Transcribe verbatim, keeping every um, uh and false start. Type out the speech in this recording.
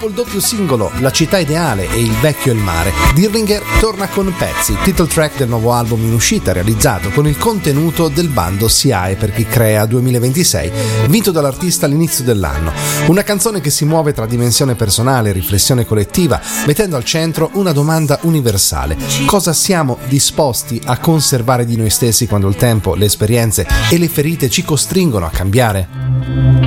Dopo il doppio singolo La città ideale e Il vecchio e il mare, Dirlinger torna con Pezzi, title track del nuovo album in uscita, realizzato con il contenuto del bando S I A E per chi crea duemilaventisei, vinto dall'artista all'inizio dell'anno. Una canzone che si muove tra dimensione personale e riflessione collettiva, mettendo al centro una domanda universale: cosa siamo disposti a conservare di noi stessi quando il tempo, le esperienze e le ferite ci costringono a cambiare?